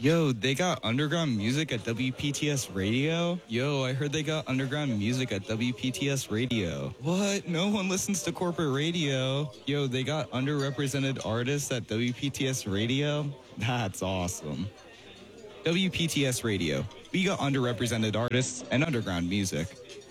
Yo, they got underground music at WPTS Radio? Yo, I heard they got underground music at WPTS Radio. What? No one listens to corporate radio. Yo, they got underrepresented artists at WPTS Radio? That's awesome. WPTS Radio. We got underrepresented artists and underground music.